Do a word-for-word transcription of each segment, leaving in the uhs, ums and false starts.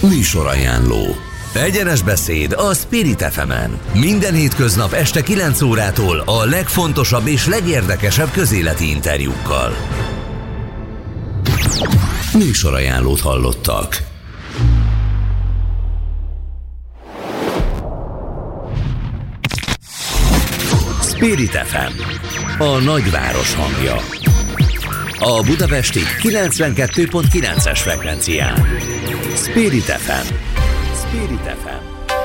Műsorajánló. Egyenes beszéd a Spirit ef emen. Minden hétköznap este kilenc órától a legfontosabb és legérdekesebb közéleti interjúkkal. Műsorajánlót hallottak. Spirit ef em, a nagyváros hangja. A budapesti kilencvenkettő pont kilences frekvencián. Spirit ef em. Spirit ef em.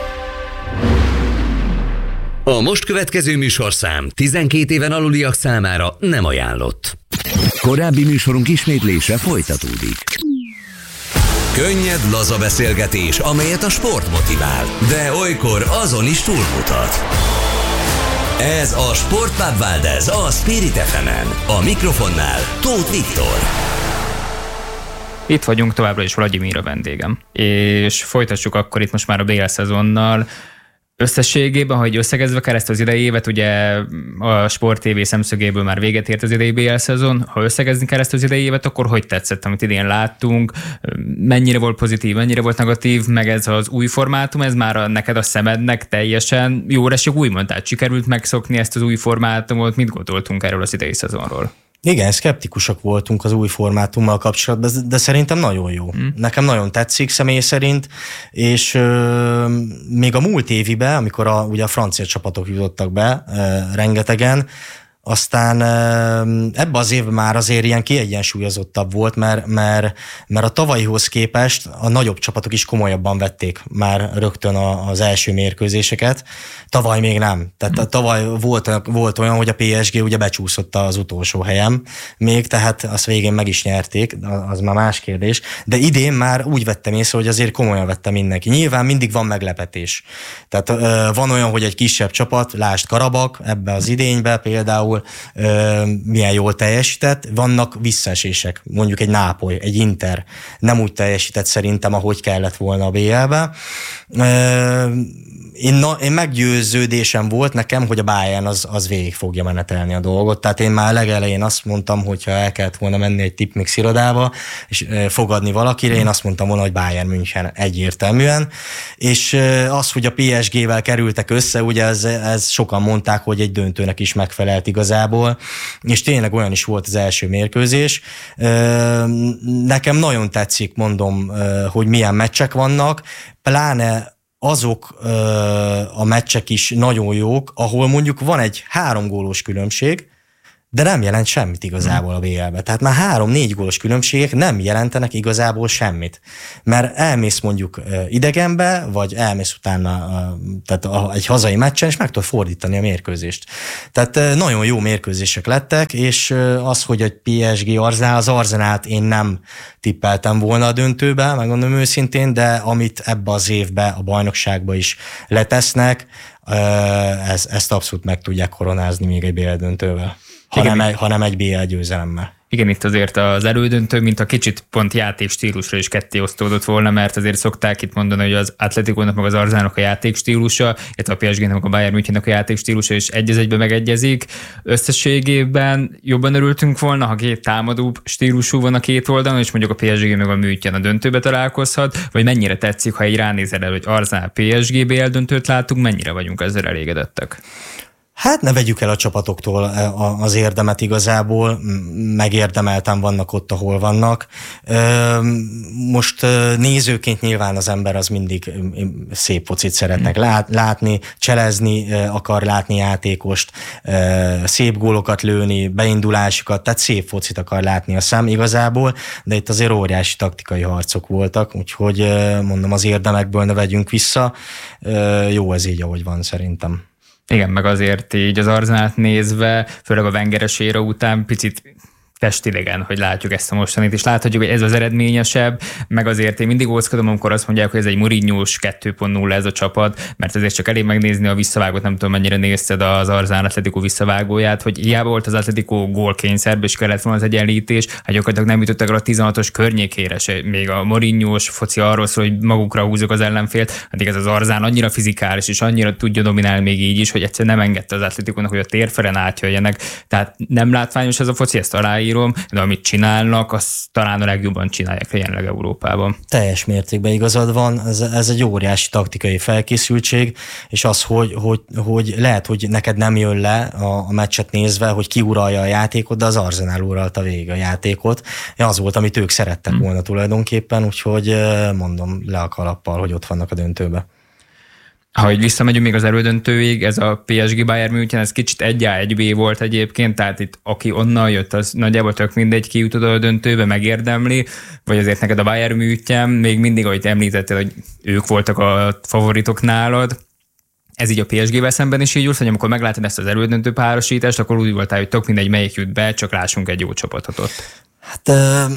A most következő műsorszám tizenkét éven aluliak számára nem ajánlott. Korábbi műsorunk ismétlése folytatódik. Könnyed, laza beszélgetés, amelyet a sport motivál, de olykor azon is túlmutat. Ez a Sportpub Valdez a Spirit ef emen. A mikrofonnál Tóth Viktor. Itt vagyunk továbbra is Vladimir a vendégem. És folytassuk akkor itt most már a bé el szezonnal. Összességében, ha így összegezve kell ezt az idei évet, ugye a Sport té vé szemszögéből már véget ért az idei bé el szezon. Ha összegezni kell ezt az idei évet, akkor hogy tetszett, amit idén láttunk? Mennyire volt pozitív, mennyire volt negatív, meg ez az új formátum, ez már a, neked a szemednek teljesen jóra esik úgymond, tehát sikerült megszokni ezt az új formátumot, mit gondoltunk erről az idei szezonról? Igen, szkeptikusak voltunk az új formátummal kapcsolatban, de szerintem nagyon jó. Hmm. Nekem nagyon tetszik személy szerint, és euh, még a múlt éviben, amikor a, ugye a francia csapatok jutottak be euh, rengetegen, aztán ebbe az évben már azért ilyen kiegyensúlyozottabb volt, mert, mert, mert a tavalyihoz képest a nagyobb csapatok is komolyabban vették már rögtön az első mérkőzéseket. Tavaly még nem. Tehát tavaly volt, volt olyan, hogy a pé es gé ugye becsúszott az utolsó helyem még, tehát azt végén meg is nyerték, az már más kérdés. De idén már úgy vettem észre, hogy azért komolyan vettem mindenki. Nyilván mindig van meglepetés. Tehát van olyan, hogy egy kisebb csapat, lásd Karabak ebbe az idénybe például, milyen jól teljesített, vannak visszaesések, mondjuk egy Nápoly, egy Inter nem úgy teljesített szerintem, ahogy kellett volna a bé el-be. Én, na, én meggyőződésem volt nekem, hogy a Bayern az, az végig fogja menetelni a dolgot, tehát én már legelején azt mondtam, hogyha el kellett volna menni egy tipmix irodába, és fogadni valakire, én azt mondtam volna, hogy Bayern München egyértelműen, és az, hogy a pé es gével kerültek össze, ugye ez, ez sokan mondták, hogy egy döntőnek is megfelelt igazából, és tényleg olyan is volt az első mérkőzés. Nekem nagyon tetszik, mondom, hogy milyen meccsek vannak, pláne azok ö, a meccsek is nagyon jók, ahol mondjuk van egy három gólos különbség, de nem jelent semmit igazából a bé el-be. Tehát már három-négy gólos különbségek nem jelentenek igazából semmit. Mert elmész mondjuk idegenbe, vagy elmész utána tehát egy hazai meccsen, és meg tudod fordítani a mérkőzést. Tehát nagyon jó mérkőzések lettek, és az, hogy egy pé es gé Arzenál, az Arzenált én nem tippeltem volna a döntőbe, megmondom őszintén, de amit ebbe az évbe a bajnokságba is letesznek, ez, ezt abszolút meg tudják koronázni még egy bé el döntővel. Hanem egy, hanem egy bé el győzelemmel. Igen, itt azért az elődöntő, mint a kicsit pont játékstílusra is ketté osztódott volna, mert azért szokták itt mondani, hogy az Atleticónak meg az Arzenának a játékstílusa, illetve a pé es gének meg a Bayern Münchennek a játékstílusa is egy az egyben megegyezik. Összességében jobban örültünk volna, ha két támadó stílusú van a két oldalon, és mondjuk a pé es gé meg a München a döntőbe találkozhat, vagy mennyire tetszik, ha egy ránézel el, hogy Arzenál pé es gé bé el döntőt látunk, mennyire vagyunk ezzel elégedettek? Hát ne vegyük el a csapatoktól az érdemet igazából, megérdemelten vannak ott, ahol vannak. Most nézőként nyilván az ember az mindig szép focit szeretnek látni, cselezni akar látni játékost, szép gólokat lőni, beindulásukat, tehát szép focit akar látni a szem igazából, de itt azért óriási taktikai harcok voltak, úgyhogy mondom, az érdemekből ne vegyünk vissza. Jó ez így, ahogy van szerintem. Igen, meg azért így az Arzenált nézve, főleg a Wengeres éra után picit testidegen, hogy látjuk ezt a mostanit, és láthatjuk, hogy ez az eredményesebb, meg azért én mindig óckodom, amikor azt mondják, hogy ez egy Mourinho-s kettő pont nulla ez a csapat, mert azért csak elég megnézni a visszavágót, nem tudom, mennyire nézted az Arzenál Atletico visszavágóját, hogy hiába volt az Atletico gólkényszerbe, és kellett volna az egyenlítés, hát gyakorlatilag nem jutottak el a tizenhatos környékére se, még a Mourinho-s foci arról szól, hogy magukra húzok az ellenfélt, addig ez az Arzán annyira fizikális, és annyira tudja dominálni még így is, hogy egyszerűen nem engedte az Atleticónak, hogy a térfelen átjöjjenek, tehát nem látványos ez a foci, ezt aláír aláírom, de amit csinálnak, azt talán a legjobban csinálják jelenleg Európában. Teljes mértékben igazad van, ez, ez egy óriási taktikai felkészültség, és az, hogy, hogy, hogy lehet, hogy neked nem jön le a, a meccset nézve, hogy ki uralja a játékot, de az Arsenal uralta végig a játékot. Az volt, amit ők szerettek volna hmm. tulajdonképpen, úgyhogy mondom le a kalappal, hogy ott vannak a döntőbe. Ha így visszamegyünk még az elődöntőig, ez a pé es gé Bayern München, ez kicsit egy á egy bé volt egyébként, tehát itt aki onnan jött, az nagyjából tök mindegy, ki jutott a döntőbe, megérdemli, vagy azért neked a Bayern München, még mindig, ahogy említetted, hogy ők voltak a favoritok nálad, ez így a pé es gével szemben is így úgy, hogy amikor meglátod ezt az elődöntő párosítást, akkor úgy voltál, hogy tök mindegy, melyik jut be, csak lássunk egy jó csapatot ott. Hát... Uh...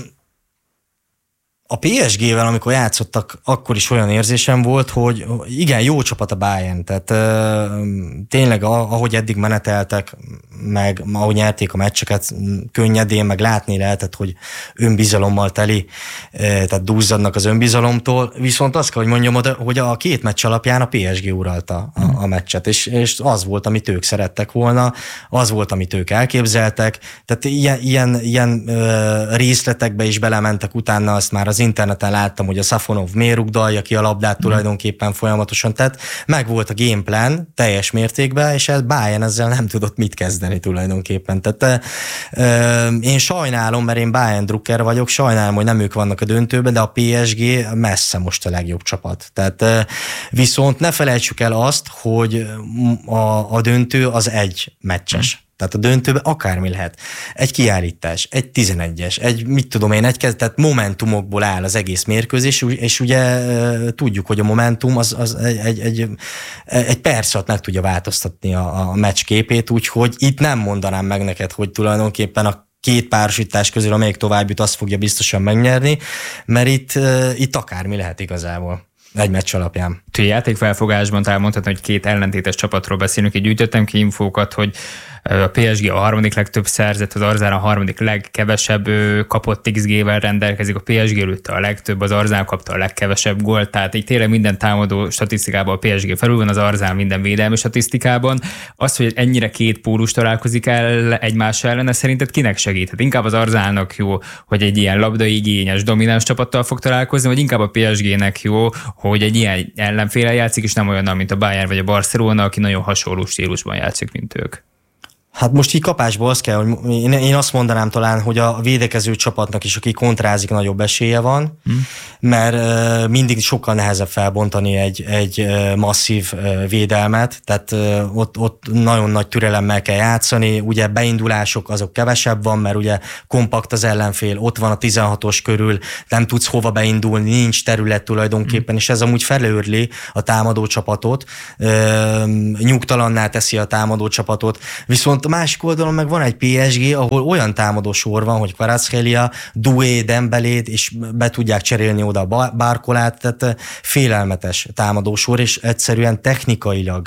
A pé es gével, amikor játszottak, akkor is olyan érzésem volt, hogy igen, jó csapat a Bayern, tehát uh, tényleg ahogy eddig meneteltek, meg ahogy nyerték a meccseket könnyedén, meg látni lehetett, hogy önbizalommal teli, uh, tehát duzzadnak az önbizalomtól, viszont azt kell, hogy mondjam, hogy a két meccs alapján a pé es gé uralta a, a meccset, és, és az volt, amit ők szerettek volna, az volt, amit ők elképzeltek, tehát ilyen, ilyen, ilyen uh, részletekbe is belementek utána, azt már az interneten láttam, hogy a Safonov miért rugdalja ki a labdát tulajdonképpen folyamatosan, tehát meg volt a gameplan teljes mértékben, és ez Bayern ezzel nem tudott mit kezdeni tulajdonképpen. Tehát euh, én sajnálom, mert én Bayern drukker vagyok, sajnálom, hogy nem ők vannak a döntőben, de a pé es gé messze most a legjobb csapat. Tehát euh, viszont ne felejtsük el azt, hogy a, a döntő az egy meccses. Tehát a döntőben akármi lehet. Egy kiállítás, egy tizenegyes, egy mit tudom én, egy tehát momentumokból áll az egész mérkőzés, és ugye tudjuk, hogy a momentum az, az egy, egy, egy, egy perc alatt meg tudja változtatni a, a meccs képét, úgyhogy itt nem mondanám meg neked, hogy tulajdonképpen a két párosítás közül, amelyik tovább jut, azt fogja biztosan megnyerni, mert itt, itt akármi lehet igazából. Egy meccs alapján. A játékfelfogásban elmondhatni, hogy két ellentétes csapatról beszélünk, így gyűjtöttem ki infókat, hogy a pé es gé a harmadik legtöbb szerzett, az Arsenal a harmadik legkevesebb kapott iksz gével rendelkezik, a pé es gé előtte a legtöbb, az Arsenal kapta a legkevesebb gólt, tehát így tényleg minden támadó statisztikában a pé es gé felül van, az Arsenal minden védelmi statisztikában. Az, hogy ennyire két pólus találkozik el egymás ellen, szerinted kinek segíthet? Inkább az Arsenalnak jó, hogy egy ilyen labdaigényes, domináns csapattal fog találkozni, vagy inkább a pé es gének jó, hogy egy ilyen ellenféle játszik, és nem olyan, mint a Bayern vagy a Barcelona, aki nagyon hasonló stílusban játszik, mint ők. Hát most így kapásból azt kell, hogy én, én azt mondanám talán, hogy a védekező csapatnak is, aki kontrázik, nagyobb esélye van, hmm. mert uh, mindig sokkal nehezebb felbontani egy, egy uh, masszív uh, védelmet, tehát uh, ott, ott nagyon nagy türelemmel kell játszani, ugye beindulások azok kevesebb van, mert ugye kompakt az ellenfél, ott van a tizenhatos körül, nem tudsz hova beindulni, nincs terület tulajdonképpen, hmm. és ez amúgy felőrli a támadó csapatot, uh, nyugtalanná teszi a támadó csapatot, viszont a másik oldalon meg van egy pé es gé, ahol olyan támadó sor van, hogy Kvaratskhelia, Doué, Dembélét, és be tudják cserélni oda a Barkolát, tehát félelmetes támadó sor, és egyszerűen technikailag,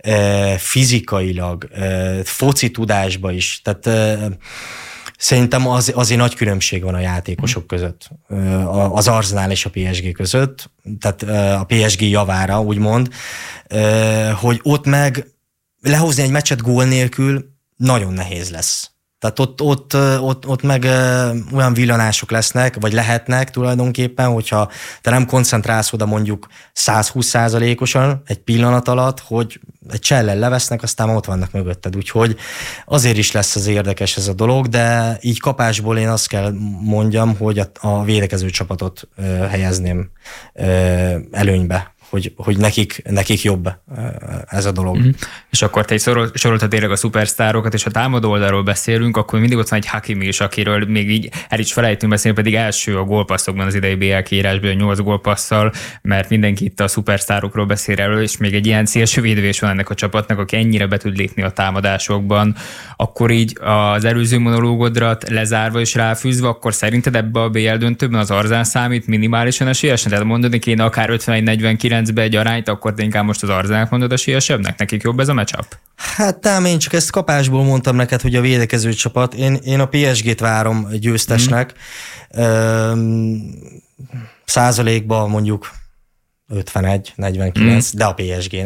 fizikailag, foci tudásba is, tehát szerintem az, azért nagy különbség van a játékosok között, az Arsenal és a pé es gé között, tehát a pé es gé javára, úgymond, hogy ott meg lehozni egy meccset gól nélkül nagyon nehéz lesz. Tehát ott, ott, ott, ott meg olyan villanások lesznek, vagy lehetnek tulajdonképpen, hogyha te nem koncentrálsz oda mondjuk száz húsz százalékosan egy pillanat alatt, hogy egy csellel levesznek, aztán ott vannak mögötted. Úgyhogy azért is lesz az érdekes ez a dolog, de így kapásból én azt kell mondjam, hogy a, a védekező csapatot ö, helyezném ö, előnybe. Hogy, hogy nekik, nekik jobb ez a dolog. Mm-hmm. És akkor te soroltad tényleg a szupersztárokat, és ha támadó oldalról beszélünk, akkor mindig ott van egy Hakimi is, akiről még így el is felejtünk beszélni, pedig első a gólpasszokban az idei bé el kiírásban, nyolc gólpasszal, mert mindenki itt a szupersztárokról beszél erről, és még egy ilyen szélső védős van ennek a csapatnak, aki ennyire be tud lépni a támadásokban. Akkor így az előző monológodra lezárva és ráfűzve, akkor szerinted ebbe a bé el döntőben az Arsenal számít minimálisan esélyesen? Tehát mondani kéne akár ötvenegy negyvenkilenc be egy arányt, akkor te inkább most az Arsenalnak mondod esélyesebbnek? Nekik jobb ez a matchup? Hát nem, én csak ezt kapásból mondtam neked, hogy a védekező csapat. Én, én a pé es gét várom győztesnek. Mm. Üm, százalékban mondjuk ötvenegy negyvenkilenc, mm. de a pé es gének.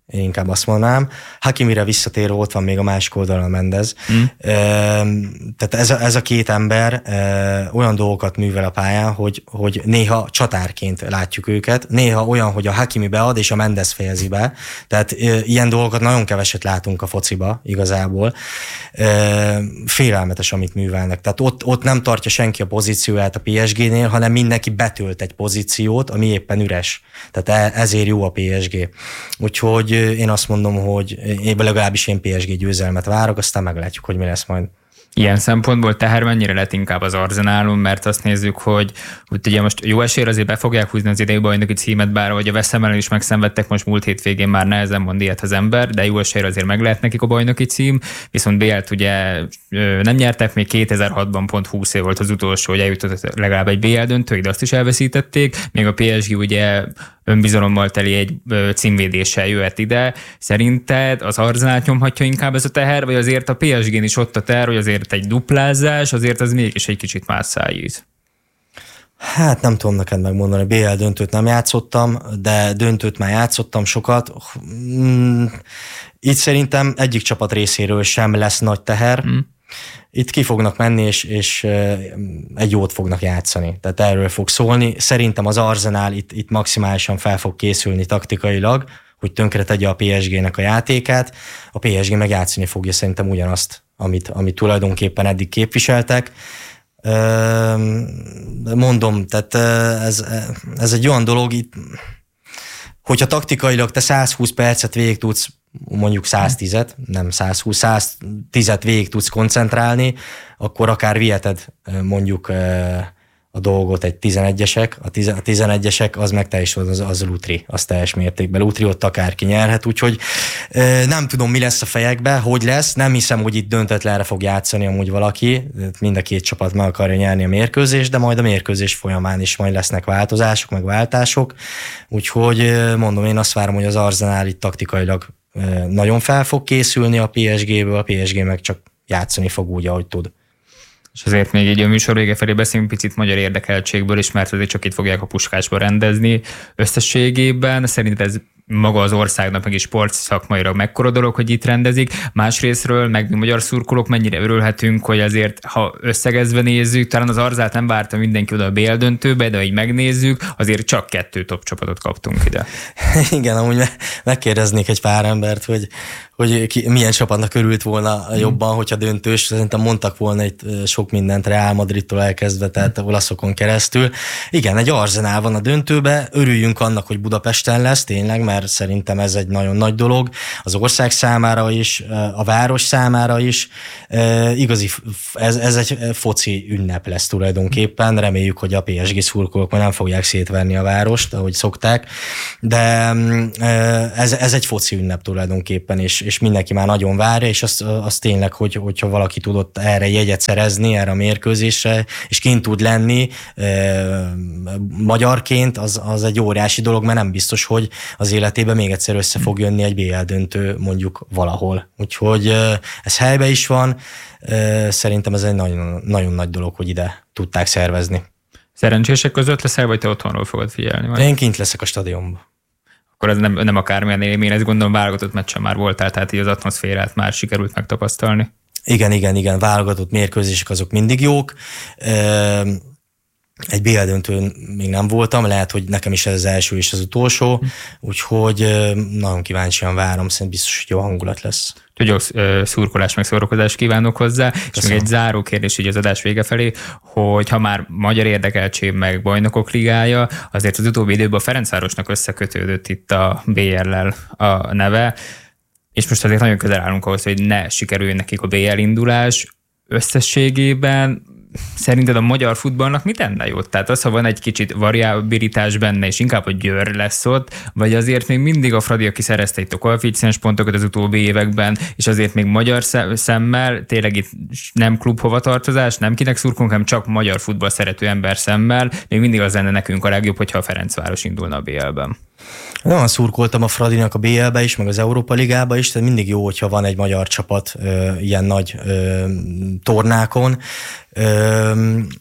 én inkább azt mondanám. Hakimire visszatérve ott van még a másik oldalon Mendez. Mm. Tehát ez a, ez a két ember olyan dolgokat művel a pályán, hogy, hogy néha csatárként látjuk őket, néha olyan, hogy a Hakimi bead, és a Mendez fejezi be. Tehát ilyen dolgokat nagyon keveset látunk a fociba igazából. Félelmetes, amit művelnek. Tehát ott, ott nem tartja senki a pozícióját a pé es génél, hanem mindenki betölt egy pozíciót, ami éppen üres. Tehát ezért jó a pé es gé. Úgyhogy én azt mondom, hogy én legalábbis én pé es gé győzelmet várok, aztán meglátjuk, hogy mi lesz majd. Ilyen szempontból teher mennyire lett inkább az Arzenálon, mert azt nézzük, hogy, hogy ugye most jó esélyre azért be fogják húzni az idei bajnoki címet, bár hogy a Veszemelen is megszenvedtek, most múlt hétvégén már nehezen mond ilyet az ember, de jó esélyre azért meg lehet nekik a bajnoki cím, viszont bé el-t ugye nem nyertek, még kétezer-hatban pont húsz év volt az utolsó, hogy eljutott legalább egy bé el döntőig, de azt is elveszítették, még a pé es gé ugye önbizalommal teli egy címvédéssel jöhet ide. Szerinted az Arzenát nyomhatja inkább ez a teher, vagy azért a pé es gén is ott a teher, hogy azért egy duplázás, azért az mégis egy kicsit más szájíz? Hát nem tudom neked megmondani, bé el döntőt nem játszottam, de döntőt már játszottam sokat. Itt szerintem egyik csapat részéről sem lesz nagy teher. Mm. Itt ki fognak menni, és, és egy jót fognak játszani. Tehát erről fog szólni. Szerintem az Arsenal itt, itt maximálisan fel fog készülni taktikailag, hogy tönkre tegye a pé es gének a játékát. A pé es gé meg játszani fogja szerintem ugyanazt, amit, amit tulajdonképpen eddig képviseltek. Mondom, tehát ez, ez egy olyan dolog, itt, hogyha taktikailag te százhúsz percet végig tudsz, mondjuk száztízet, nem százhúsz, száztízet végig tudsz koncentrálni, akkor akár viheted mondjuk a dolgot egy tizenegyesek, a, tiz, a tizenegyesek az meg teljesen az, az Lutri, az teljes mértékben. Lutri ott akárki nyerhet, úgyhogy nem tudom, mi lesz a fejekbe, hogy lesz, nem hiszem, hogy itt döntetlenre fog játszani amúgy valaki, mind a két csapat meg akarja nyerni a mérkőzést, de majd a mérkőzés folyamán is majd lesznek változások, meg váltások, úgyhogy mondom, én azt várom, hogy az Arsenal itt taktikailag nagyon fel fog készülni a pé es géből, a pé es gé meg csak játszani fog úgy, ahogy tud. És azért még így a műsor vége felé beszélünk picit magyar érdekeltségből is, mert azért csak itt fogják a Puskásba rendezni összességében. Szerinted ez maga az országnak, meg is sportszakmailag mekkora dolog, hogy itt rendezik. Másrésztről, meg mi magyar szurkolók mennyire örülhetünk, hogy azért, ha összegezve nézzük, talán az Arzát nem várta mindenki oda a bé el döntőbe, de így megnézzük, azért csak kettő top csapatot kaptunk ide. Igen, amúgy megkérdeznék egy pár embert, hogy, hogy ki, milyen csapatnak örült volna jobban, hogyha döntős. Szerintem mondtak volna itt sok mindent Real Madridtól elkezdve, tehát a olaszokon keresztül. Igen, egy Arsenal van a döntőbe, örüljünk annak, hogy Budapesten lesz, tényleg, mert szerintem ez egy nagyon nagy dolog, az ország számára is, a város számára is. Igazi, ez, ez egy foci ünnep lesz tulajdonképpen, reméljük, hogy a pé es gé szurkolók már nem fogják szétverni a várost, ahogy szokták, de ez, ez egy foci ünnep tulajdonképpen, és, és mindenki már nagyon várja, és az, az tényleg, hogy, hogyha valaki tudott erre jegyet szerezni, erre a mérkőzésre, és kint tud lenni magyarként, az, az egy óriási dolog, mert nem biztos, hogy az életében még egyszer össze fog jönni egy bé el döntő mondjuk valahol. Úgyhogy ez helyben is van. Szerintem ez egy nagyon, nagyon nagy dolog, hogy ide tudták szervezni. Szerencsések között leszel, vagy te otthonról fogod figyelni? Vagy? Én kint leszek a stadionban. Akkor ez nem, nem akármilyen élmény, ezt gondolom válogatott meccsen már voltál, tehát így az atmoszférát már sikerült megtapasztalni. Igen, igen, igen, válogatott mérkőzések azok mindig jók. Egy bé el döntőn még nem voltam, lehet, hogy nekem is ez az első és az utolsó, úgyhogy nagyon kíváncsian várom, szerintem biztos, hogy jó hangulat lesz. Tudjuk, szurkolás meg szórakozást kívánok hozzá, köszönöm. És még egy záró kérdés így az adás vége felé, hogy ha már magyar érdekeltség meg bajnokok ligája, azért az utóbbi időben a Ferencvárosnak összekötődött itt a bé el-lel a neve, és most azért nagyon közel állunk ahhoz, hogy ne sikerüljön nekik a bé el indulás összességében. Szerinted a magyar futballnak mit tenne jót? Tehát az, ha van egy kicsit variabilitás benne, és inkább a Győr lesz ott, vagy azért még mindig a Fradi, aki szerezte itt a koeficiens pontokat az utóbbi években, és azért még magyar szemmel, tényleg itt nem klubhovatartozás, nem kinek szurkolunk, hanem csak magyar futball szerető ember szemmel, még mindig az lenne nekünk a legjobb, hogyha a Ferencváros indulna a bé el-ben. Nagyon szurkoltam a Fradinak a bé el-be is, meg az Európa Ligába is, tehát mindig jó, hogyha van egy magyar csapat ö, ilyen nagy ö, tornákon. Ö,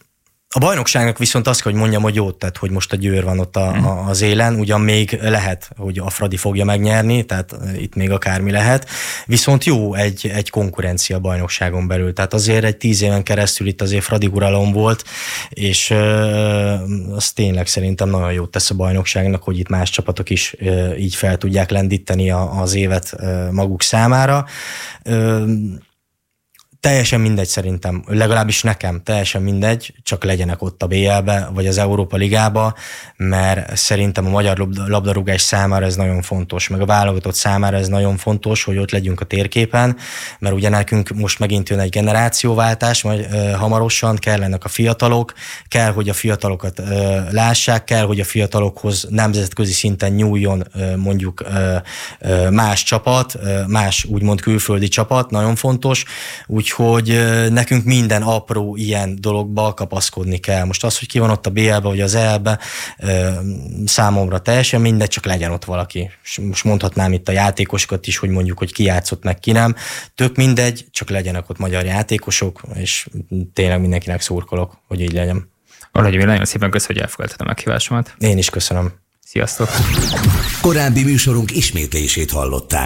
A bajnokságnak viszont azt, hogy mondjam, hogy jót tett, hogy most a Győr van ott a, a, az élen, ugyan még lehet, hogy a Fradi fogja megnyerni, tehát itt még akármi lehet, viszont jó egy, egy konkurencia a bajnokságon belül, tehát azért egy tíz éven keresztül itt azért Fradi uralom volt, és ö, az tényleg szerintem nagyon jót tesz a bajnokságnak, hogy itt más csapatok is ö, így fel tudják lendíteni a, az évet ö, maguk számára. Ö, Teljesen mindegy szerintem, legalábbis nekem teljesen mindegy, csak legyenek ott a bé el-be, vagy az Európa Ligába, mert szerintem a magyar labdarúgás számára ez nagyon fontos, meg a válogatott számára ez nagyon fontos, hogy ott legyünk a térképen, mert ugye nekünk most megint jön egy generációváltás, majd ö, hamarosan kellenek a fiatalok, kell, hogy a fiatalokat ö, lássák, kell, hogy a fiatalokhoz nemzetközi szinten nyúljon ö, mondjuk ö, ö, más csapat, ö, más úgymond külföldi csapat, nagyon fontos, úgy hogy nekünk minden apró ilyen dologba kapaszkodni kell. Most az, hogy ki van ott a bé el-be, vagy az é el-be, számomra teljesen mindegy, csak legyen ott valaki. Most mondhatnám itt a játékosokat is, hogy mondjuk, hogy ki játszott meg, ki nem. Tök mindegy, csak legyenek ott magyar játékosok, és tényleg mindenkinek szurkolok, hogy így legyen. Vladimir, nagyon szépen köszönöm, hogy elfogadtad a meghívásomat. Én is köszönöm. Sziasztok! Korábbi műsorunk ismétlését hallották.